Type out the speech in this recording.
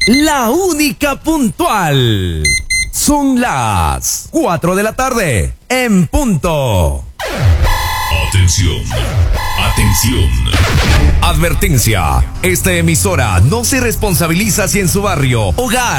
la única puntual. Son las 4 de la tarde, en punto. Atención, atención. Advertencia, esta emisora no se responsabiliza si en su barrio, hogar